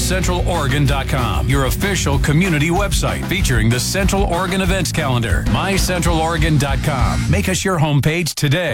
mycentraloregon.com, your official community website featuring the Central Oregon events calendar. mycentraloregon.com. Make us your homepage today.